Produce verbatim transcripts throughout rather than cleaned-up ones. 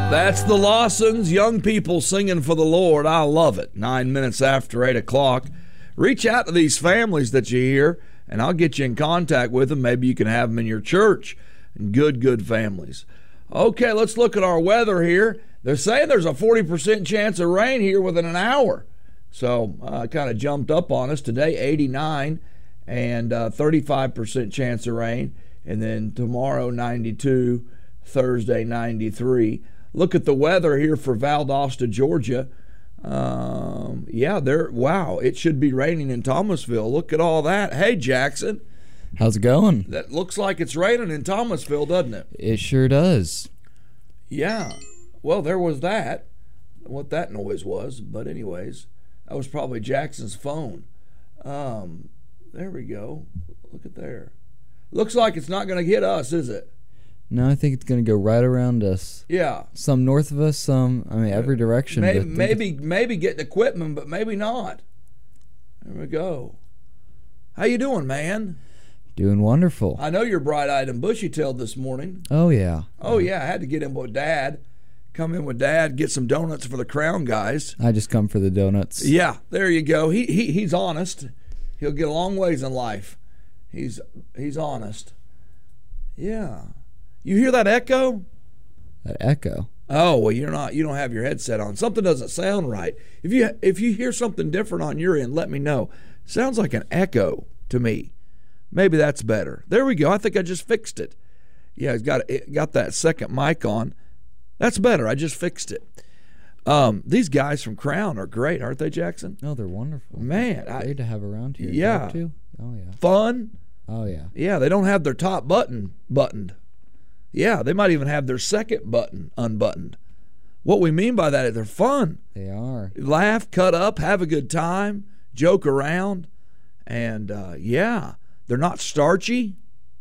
That's the Lawsons, young people singing for the Lord. I love it. Nine minutes after eight o'clock. Reach out to these families that you hear, and I'll get you in contact with them. Maybe you can have them in your church. Good, good families. Okay, let's look at our weather here. They're saying there's a forty percent chance of rain here within an hour. So uh, kind of jumped up on us. Today, eighty-nine, and uh, thirty-five percent chance of rain. And then tomorrow, ninety-two, Thursday, ninety-three. Look at the weather here for Valdosta, Georgia. Um, yeah, there. Wow, it should be raining in Thomasville. Look at all that. Hey, Jackson. How's it going? That looks like it's raining in Thomasville, doesn't it? It sure does. Yeah. Well, there was that. What that noise was. But anyways, that was probably Jackson's phone. Um, there we go. Look at there. Looks like it's not going to hit us, is it? No, I think it's going to go right around us. Yeah. Some north of us, some, I mean, every direction. Maybe, maybe, maybe getting equipment, but maybe not. There we go. How you doing, man? Doing wonderful. I know you're bright-eyed and bushy-tailed this morning. Oh, yeah. Oh, yeah. I had to get in with Dad. Come in with Dad, get some donuts for the Crown guys. I just come for the donuts. Yeah, there you go. He, he He's honest. He'll get a long ways in life. He's He's honest. Yeah. You hear that echo? That echo? Oh, well, you're not. You don't have your headset on. Something doesn't sound right. If you if you hear something different on your end, let me know. Sounds like an echo to me. Maybe that's better. There we go. I think I just fixed it. Yeah, it's got it got that second mic on. That's better. I just fixed it. Um, these guys from Crown are great, aren't they, Jackson? Oh, they're wonderful. Man, great I, to have around here. Yeah. Too. Oh yeah. Fun. Oh yeah. Yeah, they don't have their top button buttoned. Yeah, they might even have their second button unbuttoned. What we mean by that is they're fun. They are. Laugh, cut up, have a good time, joke around, and uh, yeah, they're not starchy.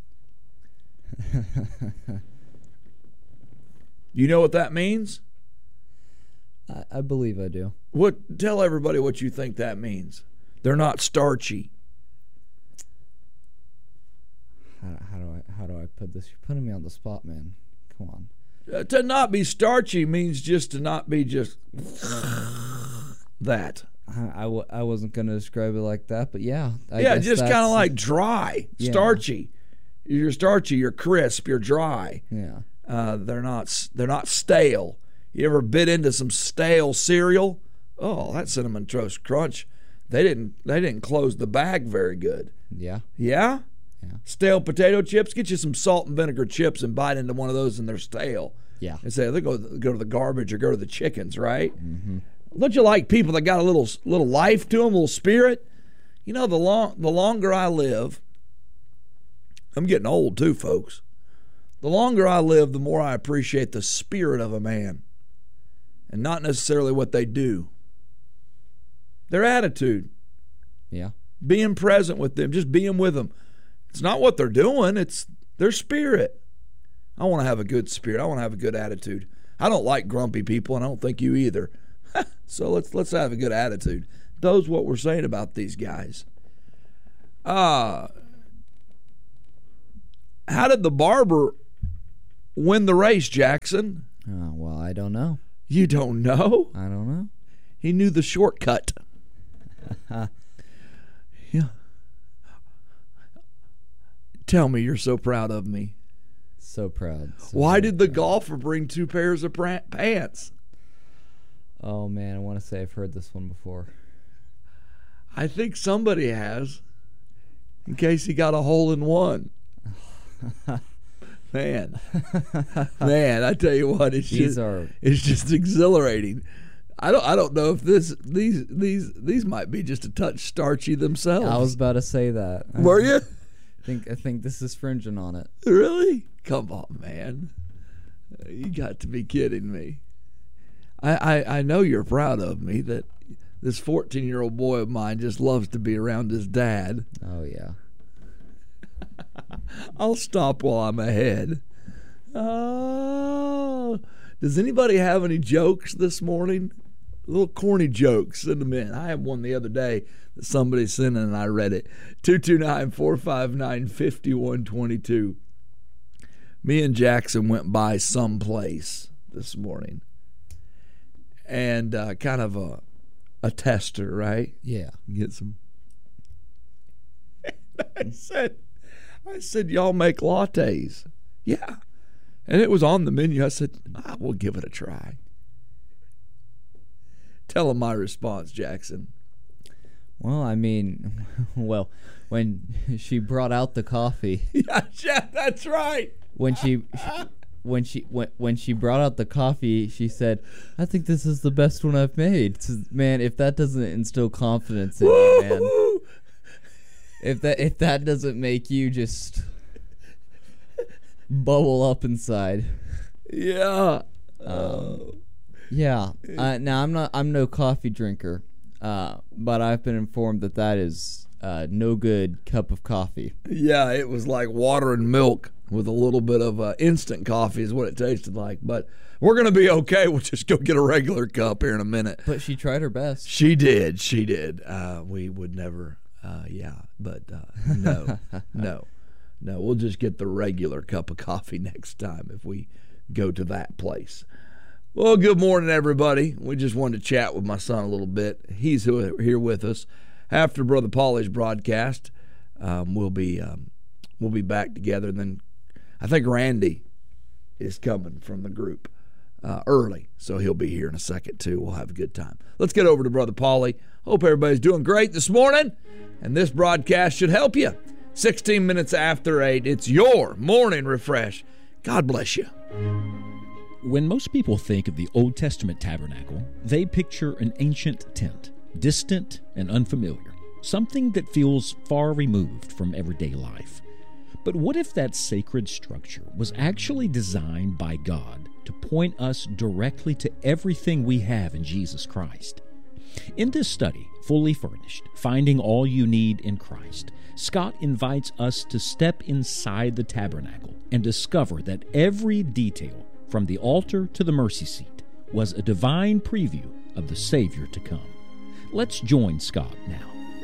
You know what that means? I, I believe I do. What? Tell everybody what you think that means. They're not starchy. How, how do I how do I put this? You're putting me on the spot, man. Come on. Uh, to not be starchy means just to not be just that. I, I, w- I wasn't going to describe it like that, but yeah. I yeah, guess just kind of like dry, yeah. starchy. You're starchy. You're crisp. You're dry. Yeah. Uh, they're not. They're not stale. You ever bit into some stale cereal? Oh, that Cinnamon Toast Crunch. They didn't. They didn't close the bag very good. Yeah. Yeah. Yeah. Stale potato chips. Get you some salt and vinegar chips and bite into one of those, and they're stale. Yeah. And say they go go to the garbage or go to the chickens, right? Mm-hmm. Don't you like people that got a little little life to them, a little spirit? You know, the long the longer I live, I'm getting old too, folks. The longer I live, the more I appreciate the spirit of a man, and not necessarily what they do. Their attitude. Yeah. Being present with them, just being with them. It's not what they're doing, it's their spirit. I want to have a good spirit. I want to have a good attitude. I don't like grumpy people, and I don't think you either. So let's let's have a good attitude. That's what we're saying about these guys. Uh, how did the barber win the race, Jackson? Oh, well, I don't know. You don't know? I don't know. He knew the shortcut. Yeah. Tell me you're so proud of me. So proud. So Why so did the proud. golfer bring two pairs of pants? Oh, man, I want to say I've heard this one before. I think somebody has, in case he got a hole in one. Man, man, I tell you what, it's These just are it's just exhilarating. I don't I don't know if this these these these might be just a touch starchy themselves. I was about to say that. Were you? I think I think this is fringing on it. Really? Come on, man. You got to be kidding me. I, I, I know you're proud of me that this fourteen-year-old boy of mine just loves to be around his dad. Oh, yeah. I'll stop while I'm ahead. Oh, does anybody have any jokes this morning? Little corny jokes, send them in. I had one the other day that somebody sent in and I read it. two two nine, four five nine, five one two two. Me and Jackson went by someplace this morning, and uh, kind of a a tester, right? Yeah. Get some. I said, I said, y'all make lattes? Yeah. And it was on the menu. I said, I will give it a try. Tell them my response, Jackson. Well, I mean, well, when she brought out the coffee. Yeah, yeah, that's right. When she, she when she when, when she brought out the coffee, she said, "I think this is the best one I've made." So, man, if that doesn't instill confidence in you, man. If that if that doesn't make you just bubble up inside. Yeah. Um, yeah. Uh, now I'm not I'm no coffee drinker. Uh, but I've been informed that that is uh, no good cup of coffee. Yeah, it was like water and milk with a little bit of uh, instant coffee is what it tasted like. But we're going to be okay. We'll just go get a regular cup here in a minute. But she tried her best. She did. She did. Uh, we would never, uh, yeah. But uh, no, no, no. We'll just get the regular cup of coffee next time if we go to that place. Well, good morning, everybody. We just wanted to chat with my son a little bit. He's here with us after Brother Paulie's broadcast. Um, we'll be um, we'll be back together, and then I think Randy is coming from the group uh, early, so he'll be here in a second too. We'll have a good time. Let's get over to Brother Paulie. Hope everybody's doing great this morning, and this broadcast should help you. sixteen minutes after eight, it's your morning refresh. God bless you. When most people think of the Old Testament tabernacle, they picture an ancient tent, distant and unfamiliar, something that feels far removed from everyday life. But what if that sacred structure was actually designed by God to point us directly to everything we have in Jesus Christ? In this study, Fully Furnished, Finding All You Need in Christ, Scott invites us to step inside the tabernacle and discover that every detail, from the altar to the mercy seat, was a divine preview of the Savior to come. Let's join Scott now.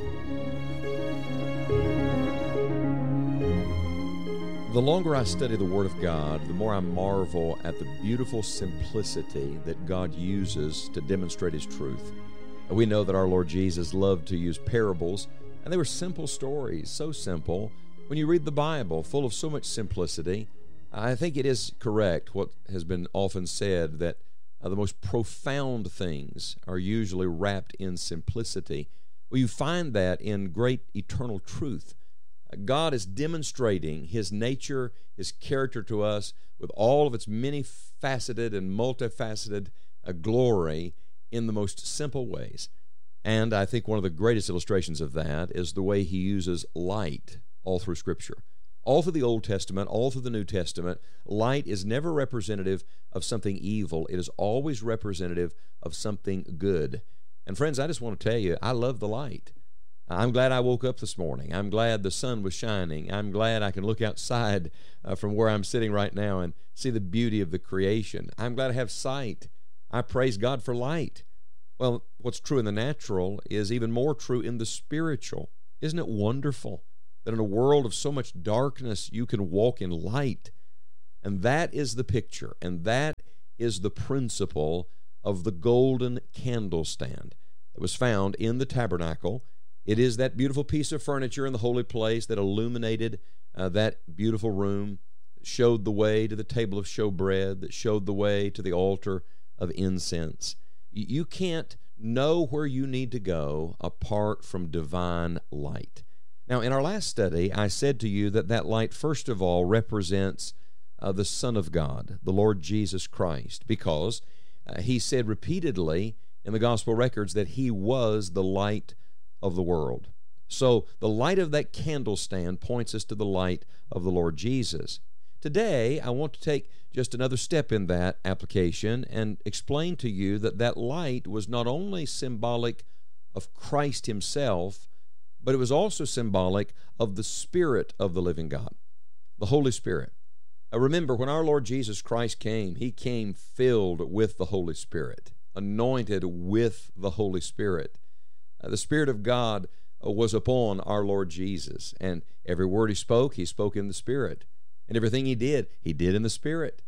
The longer I study the Word of God, the more I marvel at the beautiful simplicity that God uses to demonstrate His truth. We know that our Lord Jesus loved to use parables, and they were simple stories, so simple. When you read the Bible, full of so much simplicity, I think it is correct what has been often said, that uh, the most profound things are usually wrapped in simplicity. Well, you find that in great eternal truth. Uh, God is demonstrating His nature, His character to us with all of its many-faceted and multifaceted uh, glory in the most simple ways. And I think one of the greatest illustrations of that is the way He uses light all through Scripture. All through the Old Testament, all through the New Testament, light is never representative of something evil. It is always representative of something good. And friends, I just want to tell you, I love the light. I'm glad I woke up this morning. I'm glad the sun was shining. I'm glad I can look outside uh, from where I'm sitting right now and see the beauty of the creation. I'm glad I have sight. I praise God for light. Well, what's true in the natural is even more true in the spiritual. Isn't it wonderful that in a world of so much darkness, you can walk in light? And that is the picture, and that is the principle of the golden candlestand that was found in the tabernacle. It is that beautiful piece of furniture in the holy place that illuminated uh, that beautiful room, that showed the way to the table of showbread, that showed the way to the altar of incense. You can't know where you need to go apart from divine light. Now, in our last study, I said to you that that light, first of all, represents uh, the Son of God, the Lord Jesus Christ, because uh, He said repeatedly in the Gospel records that He was the light of the world. So the light of that candlestand points us to the light of the Lord Jesus. Today, I want to take just another step in that application and explain to you that that light was not only symbolic of Christ Himself, but it was also symbolic of the Spirit of the living God, the Holy Spirit. Now remember, when our Lord Jesus Christ came, He came filled with the Holy Spirit, anointed with the Holy Spirit. Uh, the Spirit of God uh, was upon our Lord Jesus, and every word He spoke, He spoke in the Spirit. And everything He did, He did in the Spirit.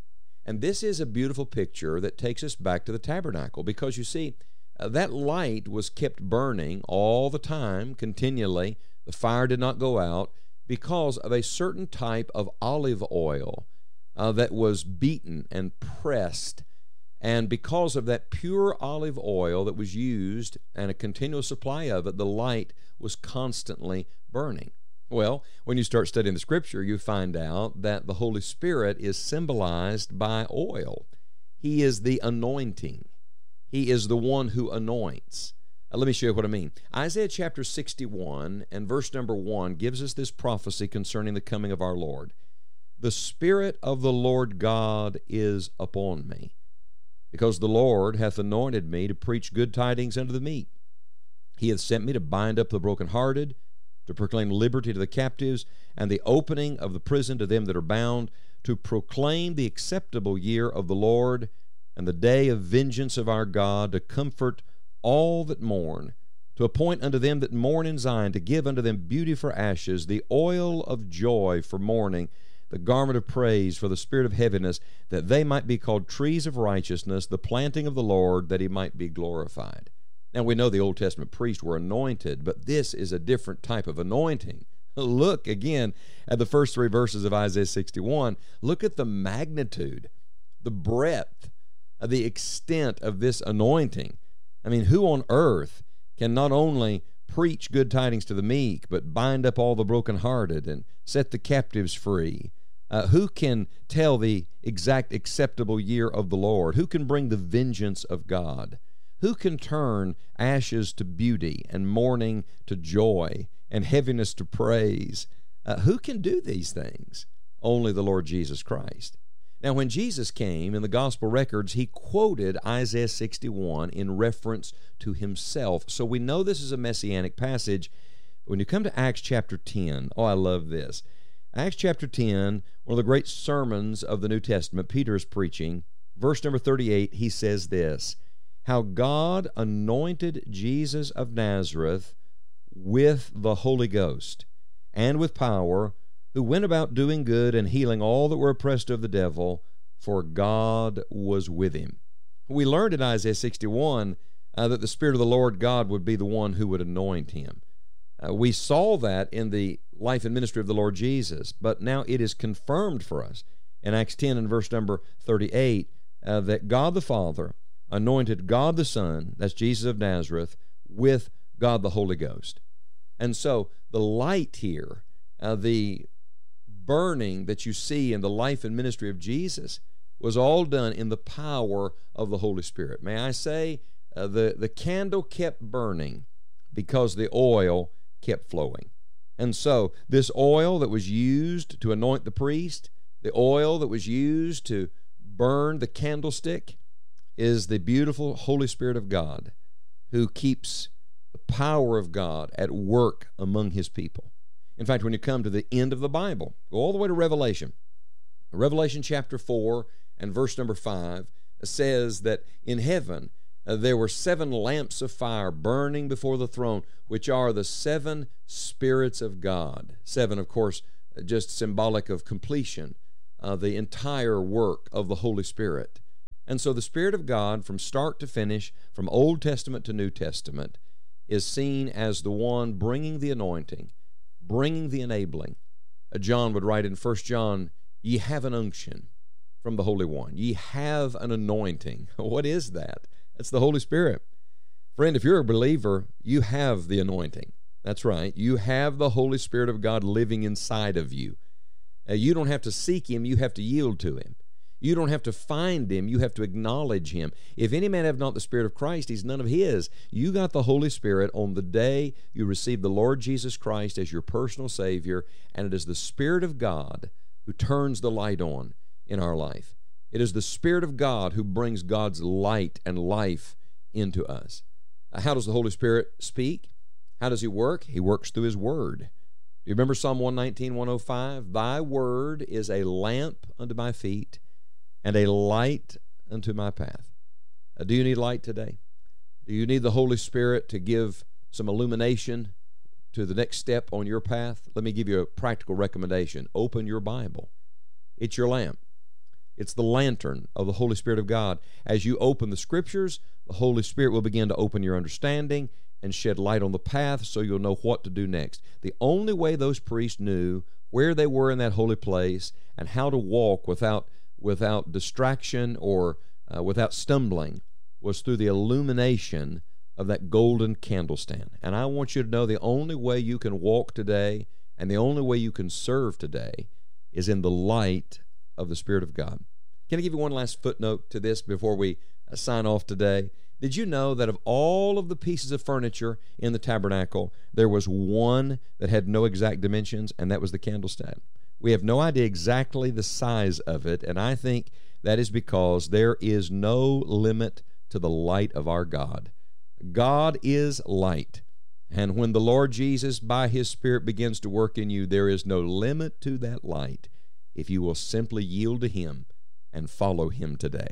And this is a beautiful picture that takes us back to the tabernacle, because you see, uh, that light was kept burning all the time, continually. The fire did not go out because of a certain type of olive oil uh, that was beaten and pressed. And because of that pure olive oil that was used and a continual supply of it, the light was constantly burning. Well, when you start studying the Scripture, you find out that the Holy Spirit is symbolized by oil. He is the anointing. He is the one who anoints. Uh, let me show you what I mean. Isaiah chapter sixty-one and verse number one gives us this prophecy concerning the coming of our Lord. The Spirit of the Lord God is upon me, because the Lord hath anointed me to preach good tidings unto the meek. He hath sent me to bind up the brokenhearted, to proclaim liberty to the captives, and the opening of the prison to them that are bound, to proclaim the acceptable year of the Lord, and the day of vengeance of our God, to comfort all that mourn, to appoint unto them that mourn in Zion, to give unto them beauty for ashes, the oil of joy for mourning, the garment of praise for the spirit of heaviness, that they might be called trees of righteousness, the planting of the Lord, that he might be glorified. Now, we know the Old Testament priests were anointed, but this is a different type of anointing. Look again at the first three verses of Isaiah sixty-one. Look at the magnitude, the breadth, the extent of this anointing. I mean, who on earth can not only preach good tidings to the meek, but bind up all the brokenhearted and set the captives free? Uh, who can tell the exact acceptable year of the Lord? Who can bring the vengeance of God? Who can turn ashes to beauty and mourning to joy and heaviness to praise? Uh, who can do these things? Only the Lord Jesus Christ. Now, when Jesus came in the gospel records, he quoted Isaiah sixty-one in reference to himself. So we know this is a messianic passage. When you come to Acts chapter ten, oh, I love this. Acts chapter ten, one of the great sermons of the New Testament, Peter is preaching. Verse number thirty-eight, he says this, how God anointed Jesus of Nazareth with the Holy Ghost and with power, who went about doing good and healing all that were oppressed of the devil, for God was with him. We learned in Isaiah sixty-one uh, that the Spirit of the Lord God would be the one who would anoint him. Uh, we saw that in the life and ministry of the Lord Jesus, but now it is confirmed for us in Acts ten and verse number thirty-eight uh, that God the Father anointed God the Son, that's Jesus of Nazareth, with God the Holy Ghost. And so the light here, uh, the burning that you see in the life and ministry of Jesus, was all done in the power of the Holy Spirit. May I say, uh, the, the candle kept burning because the oil kept flowing. And so this oil that was used to anoint the priest, the oil that was used to burn the candlestick, is the beautiful Holy Spirit of God, who keeps the power of God at work among his people. In fact, when you come to the end of the Bible, go all the way to Revelation. Revelation chapter four and verse number five says that in heaven uh, there were seven lamps of fire burning before the throne, which are the seven spirits of God. Seven, of course, just symbolic of completion, uh, the entire work of the Holy Spirit. And so the Spirit of God, from start to finish, from Old Testament to New Testament, is seen as the one bringing the anointing, bringing the enabling. Uh, John would write in First John, ye have an unction from the Holy One. Ye have an anointing. What is that? That's the Holy Spirit. Friend, if you're a believer, you have the anointing. That's right. You have the Holy Spirit of God living inside of you. Uh, you don't have to seek him. You have to yield to him. You don't have to find him. You have to acknowledge him. If any man have not the Spirit of Christ, he's none of his. You got the Holy Spirit on the day you received the Lord Jesus Christ as your personal Savior, and it is the Spirit of God who turns the light on in our life. It is the Spirit of God who brings God's light and life into us. Uh, how does the Holy Spirit speak? How does he work? He works through his Word. Do you remember Psalm one nineteen, one oh five? Thy Word is a lamp unto my feet and a light unto my path. Uh, do you need light today? Do you need the Holy Spirit to give some illumination to the next step on your path? Let me give you a practical recommendation. Open your Bible. It's your lamp. It's the lantern of the Holy Spirit of God. As you open the Scriptures, the Holy Spirit will begin to open your understanding and shed light on the path so you'll know what to do next. The only way those priests knew where they were in that holy place and how to walk without, without distraction or uh, without stumbling was through the illumination of that golden candlestand. And I want you to know the only way you can walk today and the only way you can serve today is in the light of the Spirit of God. Can I give you one last footnote to this before we uh, sign off today? Did you know that of all of the pieces of furniture in the tabernacle, there was one that had no exact dimensions, and that was the candlestand? We have no idea exactly the size of it, and I think that is because there is no limit to the light of our God. God is light, and when the Lord Jesus, by His Spirit, begins to work in you, there is no limit to that light if you will simply yield to Him and follow Him today.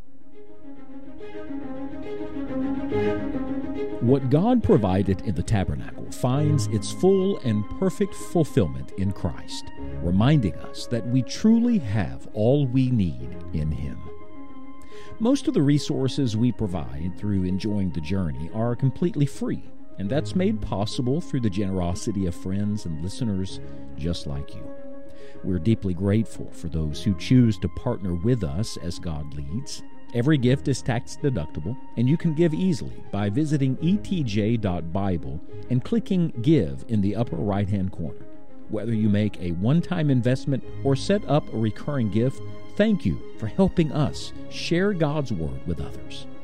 What God provided in the tabernacle finds its full and perfect fulfillment in Christ, reminding us that we truly have all we need in Him. Most of the resources we provide through enjoying the journey are completely free, and that's made possible through the generosity of friends and listeners just like you. We're deeply grateful for those who choose to partner with us as God leads. Every gift is tax deductible, and you can give easily by visiting e t j dot bible and clicking Give in the upper right-hand corner. Whether you make a one-time investment or set up a recurring gift, thank you for helping us share God's Word with others.